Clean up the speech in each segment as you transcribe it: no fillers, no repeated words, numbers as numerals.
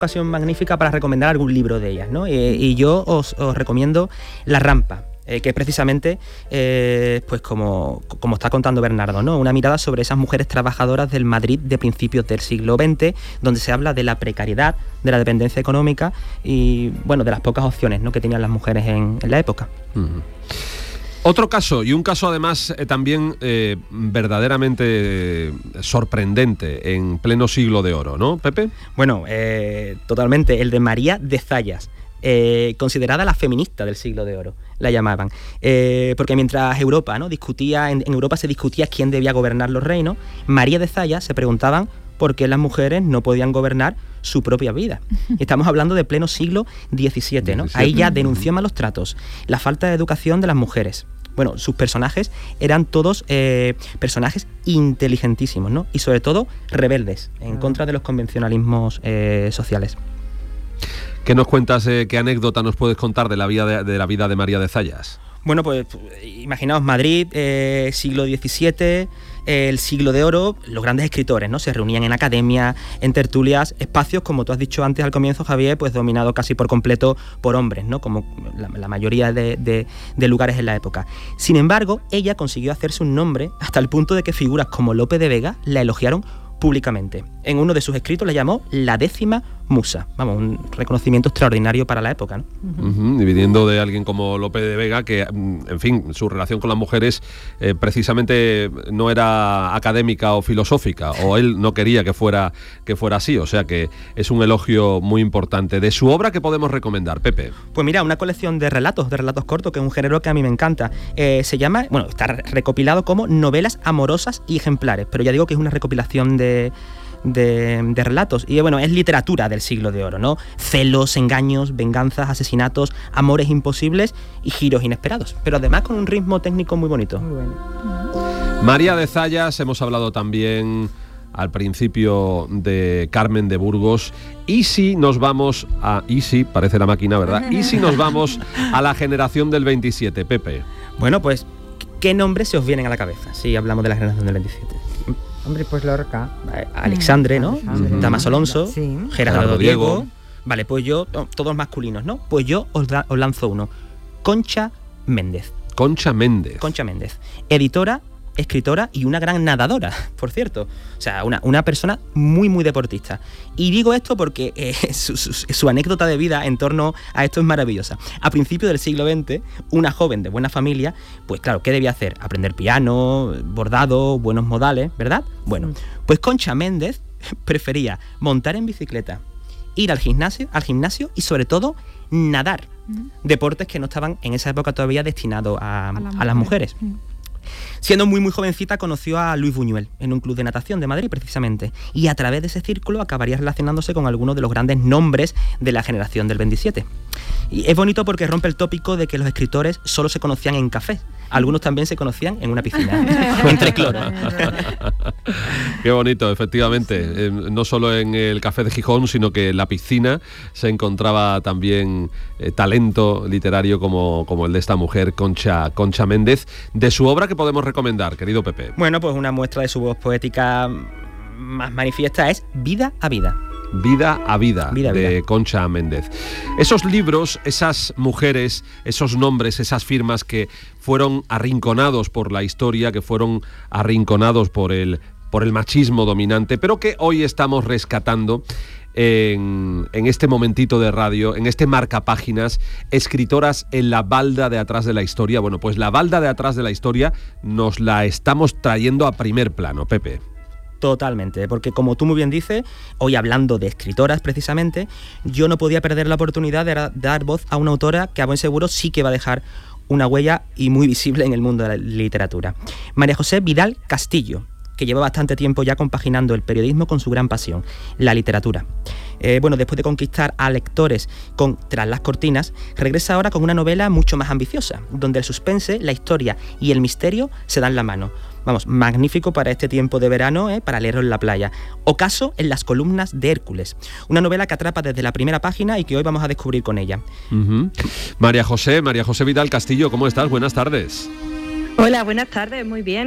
ocasión magnífica para recomendar algún libro de ellas, ¿no? Y yo os recomiendo La Rampa, que es precisamente, pues como está contando Bernardo, ¿no? Una mirada sobre esas mujeres trabajadoras del Madrid de principios del siglo XX, donde se habla de la precariedad, de la dependencia económica y, bueno, de las pocas opciones, ¿no?, que tenían las mujeres en la época. Uh-huh. Otro caso, y un caso además también verdaderamente sorprendente en pleno siglo de oro, ¿no, Pepe? Bueno, totalmente, el de María de Zayas, considerada la feminista del siglo de oro, la llamaban, porque mientras Europa, ¿no?, discutía, en Europa se discutía quién debía gobernar los reinos, María de Zayas se preguntaban por qué las mujeres no podían gobernar su propia vida. Estamos hablando de pleno siglo XVII, ¿no? Ahí ya denunció malos tratos, la falta de educación de las mujeres. Bueno, sus personajes eran todos personajes inteligentísimos, ¿no? Y sobre todo rebeldes, en contra de los convencionalismos sociales. ¿Qué nos cuentas, qué anécdota nos puedes contar de la vida de María de Zayas? Bueno, pues imaginaos Madrid, siglo XVII, el siglo de oro, los grandes escritores, ¿no? Se reunían en academia, en tertulias, espacios, como tú has dicho antes al comienzo, Javier, pues dominado casi por completo por hombres, ¿no? Como la mayoría de lugares en la época. Sin embargo, ella consiguió hacerse un nombre hasta el punto de que figuras como Lope de Vega la elogiaron públicamente. En uno de sus escritos la llamó la 10ª musa. Vamos, un reconocimiento extraordinario para la época, ¿no? Y viniendo de alguien como Lope de Vega, que, en fin, su relación con las mujeres precisamente no era académica o filosófica, o él no quería que fuera así, o sea que es un elogio muy importante. ¿De su obra qué podemos recomendar, Pepe? Pues mira, una colección de relatos cortos, que es un género que a mí me encanta. Se llama, bueno, está recopilado como Novelas amorosas y ejemplares, pero ya digo que es una recopilación de relatos, y bueno, es literatura del siglo de oro, ¿no? Celos, engaños, venganzas, asesinatos, amores imposibles y giros inesperados, pero además con un ritmo técnico muy bonito. Muy bueno. María de Zayas, hemos hablado también al principio de Carmen de Burgos. Y si nos vamos a... Y si, parece la máquina, ¿verdad? Y si nos vamos a la generación del 27, Pepe. Bueno, pues, ¿qué nombres se os vienen a la cabeza si hablamos de la generación del 27? Hombre, pues Lorca. Alexandre, ¿no? Damaso Alonso, sí. Gerardo Diego. Vale, pues yo, todos masculinos, ¿no? Pues yo os lanzo uno. Concha Méndez. Concha Méndez, editora, escritora y una gran nadadora, por cierto. O sea, una persona muy, muy deportista. Y digo esto porque su anécdota de vida en torno a esto es maravillosa. A principios del siglo XX, una joven de buena familia, pues claro, ¿qué debía hacer? Aprender piano, bordado, buenos modales, ¿verdad? Bueno, pues Concha Méndez prefería montar en bicicleta, ir al gimnasio y sobre todo nadar. Deportes que no estaban en esa época todavía destinados a las mujeres. Siendo muy muy jovencita conoció a Luis Buñuel en un club de natación de Madrid precisamente, y a través de ese círculo acabaría relacionándose con algunos de los grandes nombres de la generación del 27. Y es bonito porque rompe el tópico de que los escritores solo se conocían en cafés. Algunos también se conocían en una piscina, entre cloro. Qué bonito, efectivamente. No solo en el Café de Gijón, sino que en la piscina se encontraba también talento literario como el de esta mujer, Concha Méndez. De su obra, ¿qué podemos recomendar, querido Pepe? Bueno, pues una muestra de su voz poética más manifiesta es Vida a Vida. Vida a vida, de Concha Méndez. Esos libros, esas mujeres, esos nombres, esas firmas que fueron arrinconados por la historia, que fueron arrinconados por el machismo dominante, pero que hoy estamos rescatando en este momentito de radio, en este marcapáginas, escritoras en la balda de atrás de la historia. Bueno, pues la balda de atrás de la historia nos la estamos trayendo a primer plano, Pepe. Totalmente, porque como tú muy bien dices, hoy hablando de escritoras precisamente, yo no podía perder la oportunidad de dar voz a una autora que a buen seguro sí que va a dejar una huella y muy visible en el mundo de la literatura. María José Vidal Castillo, que lleva bastante tiempo ya compaginando el periodismo con su gran pasión, la literatura. Bueno, después de conquistar a lectores con Tras las cortinas, regresa ahora con una novela mucho más ambiciosa, donde el suspense, la historia y el misterio se dan la mano. Vamos, magnífico para este tiempo de verano, para leerlo en la playa. Ocaso en las columnas de Hércules, una novela que atrapa desde la primera página y que hoy vamos a descubrir con ella. María José Vidal Castillo, ¿cómo estás? Buenas tardes. Hola, buenas tardes, muy bien.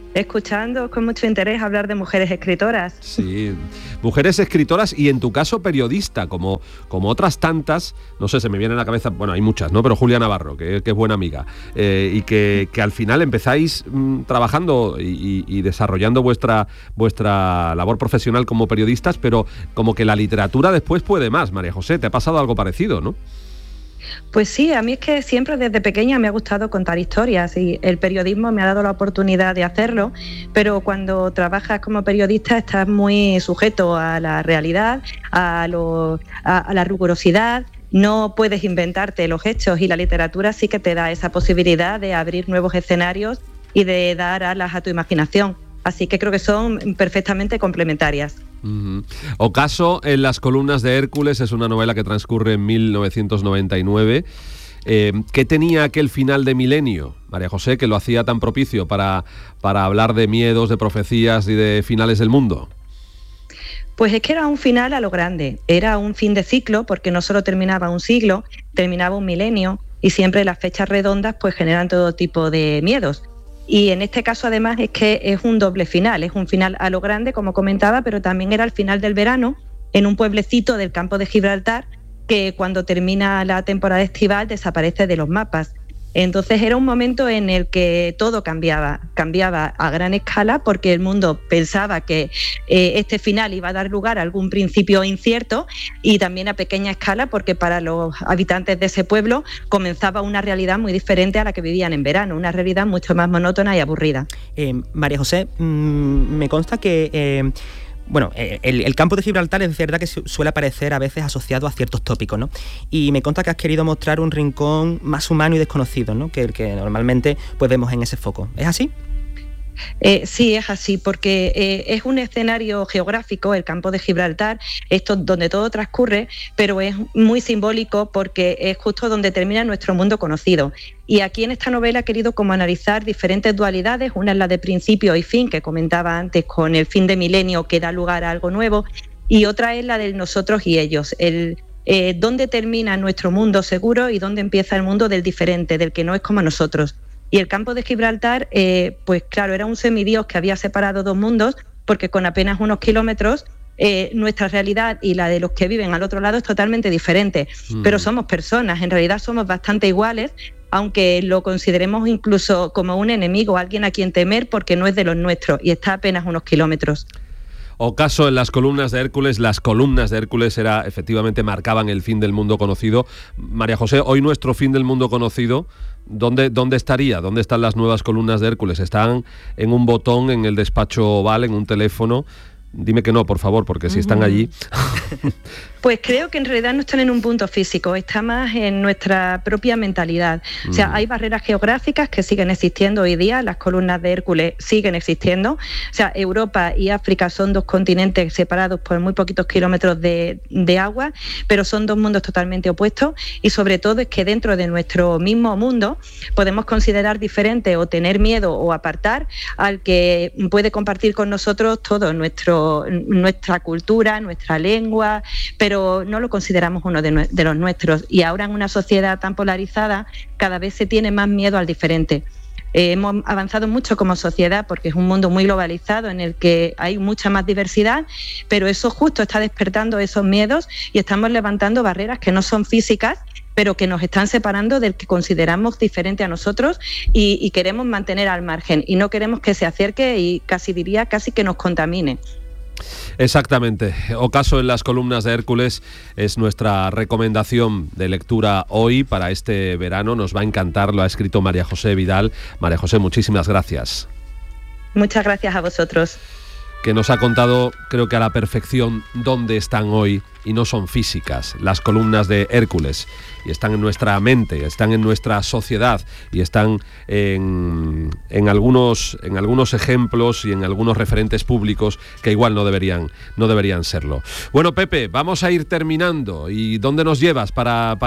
escuchando con mucho interés hablar de mujeres escritoras. Sí, mujeres escritoras y en tu caso periodista, como otras tantas, no sé, se me viene a la cabeza, bueno, hay muchas, ¿no? Pero Julia Navarro, que es buena amiga, y que al final empezáis trabajando y desarrollando vuestra labor profesional como periodistas, pero como que la literatura después puede más. María José, ¿te ha pasado algo parecido, no? Pues sí, a mí es que siempre desde pequeña me ha gustado contar historias y el periodismo me ha dado la oportunidad de hacerlo, pero cuando trabajas como periodista estás muy sujeto a la realidad, a la rigurosidad. No puedes inventarte los hechos y la literatura sí que te da esa posibilidad de abrir nuevos escenarios y de dar alas a tu imaginación. Así que creo que son perfectamente complementarias. Uh-huh. Ocaso en las columnas de Hércules es una novela que transcurre en 1999. ¿Qué tenía aquel final de milenio, María José, que lo hacía tan propicio para hablar de miedos, de profecías y de finales del mundo? Pues es que era un final a lo grande, era un fin de ciclo, porque no solo terminaba un siglo, terminaba un milenio, y siempre las fechas redondas pues generan todo tipo de miedos. Y en este caso además es que es un doble final, es un final a lo grande, como comentaba, pero también era el final del verano en un pueblecito del campo de Gibraltar que cuando termina la temporada estival desaparece de los mapas. Entonces era un momento en el que todo cambiaba a gran escala porque el mundo pensaba que este final iba a dar lugar a algún principio incierto y también a pequeña escala porque para los habitantes de ese pueblo comenzaba una realidad muy diferente a la que vivían en verano, una realidad mucho más monótona y aburrida. María José, me consta que... Bueno, el campo de Gibraltar es verdad que suele aparecer a veces asociado a ciertos tópicos, ¿no? Y me consta que has querido mostrar un rincón más humano y desconocido, ¿no? Que el que normalmente pues vemos en ese foco. ¿Es así? Sí, es así, porque es un escenario geográfico, el campo de Gibraltar, esto donde todo transcurre, pero es muy simbólico porque es justo donde termina nuestro mundo conocido. Y aquí en esta novela he querido como analizar diferentes dualidades, una es la de principio y fin, que comentaba antes con el fin de milenio que da lugar a algo nuevo, y otra es la del nosotros y ellos, dónde termina nuestro mundo seguro y dónde empieza el mundo del diferente, del que no es como nosotros. Y el campo de Gibraltar, pues claro, era un semidios que había separado dos mundos, porque con apenas unos kilómetros nuestra realidad y la de los que viven al otro lado es totalmente diferente. Pero somos personas, en realidad somos bastante iguales, aunque lo consideremos incluso como un enemigo, alguien a quien temer porque no es de los nuestros y está a apenas unos kilómetros. Ocaso en las columnas de Hércules, efectivamente marcaban el fin del mundo conocido. María José, hoy nuestro fin del mundo conocido, ¿dónde estaría? ¿Dónde están las nuevas columnas de Hércules? ¿Están en un botón en el despacho oval, en un teléfono? Dime que no, por favor, porque si están allí... Pues creo que en realidad no están en un punto físico, está más en nuestra propia mentalidad. O sea, hay barreras geográficas que siguen existiendo hoy día, las columnas de Hércules siguen existiendo. O sea, Europa y África son dos continentes separados por muy poquitos kilómetros de agua, pero son dos mundos totalmente opuestos y sobre todo es que dentro de nuestro mismo mundo podemos considerar diferente o tener miedo o apartar al que puede compartir con nosotros todo, nuestra cultura, nuestra lengua, pero no lo consideramos uno de los nuestros. Y ahora en una sociedad tan polarizada, cada vez se tiene más miedo al diferente. Hemos avanzado mucho como sociedad porque es un mundo muy globalizado en el que hay mucha más diversidad, pero eso justo está despertando esos miedos y estamos levantando barreras que no son físicas, pero que nos están separando del que consideramos diferente a nosotros y queremos mantener al margen y no queremos que se acerque y casi que nos contamine. Exactamente. Ocaso en las columnas de Hércules es nuestra recomendación de lectura hoy para este verano. Nos va a encantar, lo ha escrito María José Vidal. María José, muchísimas gracias. Muchas gracias a vosotros. Que nos ha contado, creo que a la perfección, dónde están hoy, y no son físicas, las columnas de Hércules, y están en nuestra mente, están en nuestra sociedad, y están en algunos ejemplos y en algunos referentes públicos que igual no deberían serlo. Bueno, Pepe, vamos a ir terminando. ¿Y dónde nos llevas para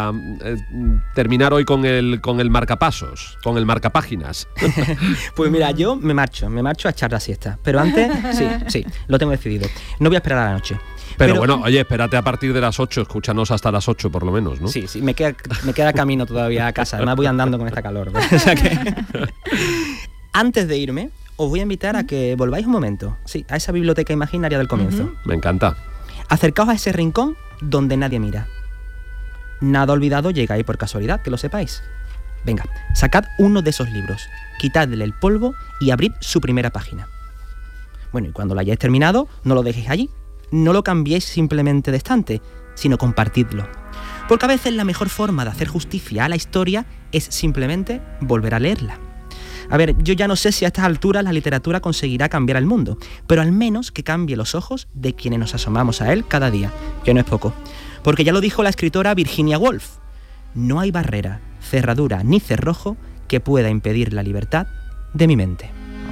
terminar hoy con el marcapasos, con el marcapáginas? Pues mira, yo me marcho a echar la siesta, pero antes, sí, lo tengo decidido. No voy a esperar a la noche. Pero bueno, oye, espérate a partir de las 8, escúchanos hasta las 8 por lo menos, ¿no? Sí, me queda camino todavía a casa, además voy andando con esta calor, ¿no? O sea que... Antes de irme, os voy a invitar a que volváis un momento, sí, a esa biblioteca imaginaria del comienzo. Me encanta. Acercaos a ese rincón donde nadie mira. Nada olvidado llega ahí por casualidad, que lo sepáis. Venga, sacad uno de esos libros, quitadle el polvo y abrid su primera página. Bueno, y cuando lo hayáis terminado, no lo dejéis allí. No lo cambiéis simplemente de estante, sino compartidlo. Porque a veces la mejor forma de hacer justicia a la historia es simplemente volver a leerla. A ver, yo ya no sé si a estas alturas la literatura conseguirá cambiar el mundo, pero al menos que cambie los ojos de quienes nos asomamos a él cada día, que no es poco. Porque ya lo dijo la escritora Virginia Woolf, no hay barrera, cerradura ni cerrojo que pueda impedir la libertad de mi mente.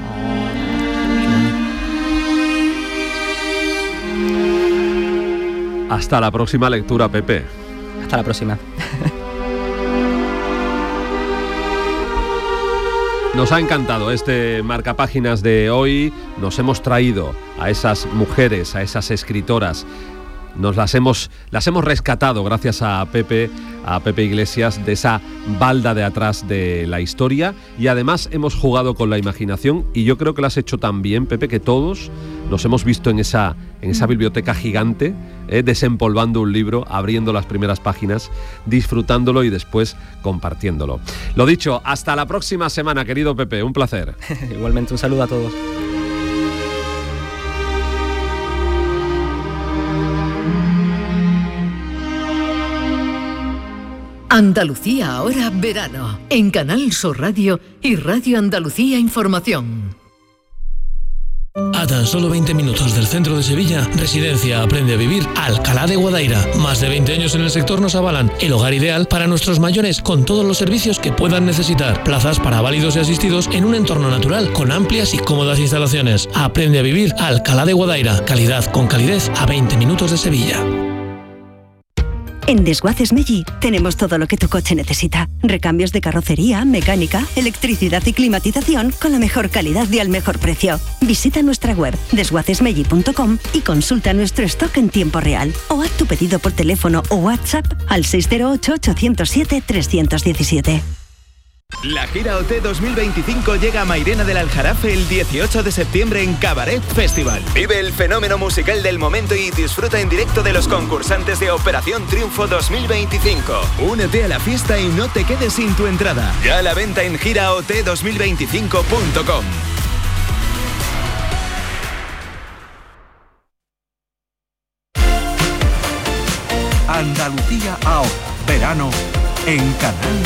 Hasta la próxima lectura, Pepe. Hasta la próxima. Nos ha encantado este marcapáginas de hoy. Nos hemos traído a esas mujeres, a esas escritoras. Las hemos rescatado gracias a Pepe Iglesias de esa balda de atrás de la historia, y además hemos jugado con la imaginación, y yo creo que lo has hecho tan bien, Pepe, que todos nos hemos visto en esa biblioteca gigante, desempolvando un libro, abriendo las primeras páginas, disfrutándolo y después compartiéndolo. Lo dicho, hasta la próxima semana, querido Pepe, un placer. Igualmente, un saludo a todos. Andalucía ahora verano, en Canal Sur Radio y Radio Andalucía Información. A tan solo 20 minutos del centro de Sevilla, Residencia Aprende a Vivir Alcalá de Guadaira. Más de 20 años en el sector nos avalan el hogar ideal para nuestros mayores, con todos los servicios que puedan necesitar. Plazas para válidos y asistidos en un entorno natural con amplias y cómodas instalaciones. Aprende a Vivir Alcalá de Guadaira. Calidad con calidez a 20 minutos de Sevilla. En Desguaces Meggi tenemos todo lo que tu coche necesita. Recambios de carrocería, mecánica, electricidad y climatización con la mejor calidad y al mejor precio. Visita nuestra web desguacesmeggi.com y consulta nuestro stock en tiempo real. O haz tu pedido por teléfono o WhatsApp al 608-807-317. La gira OT 2025 llega a Mairena del Aljarafe el 18 de septiembre en Cabaret Festival. Vive el fenómeno musical del momento y disfruta en directo de los concursantes de Operación Triunfo 2025. Únete a la fiesta y no te quedes sin tu entrada. Ya a la venta en giraot2025.com. Andalucía ahora, verano, en Canal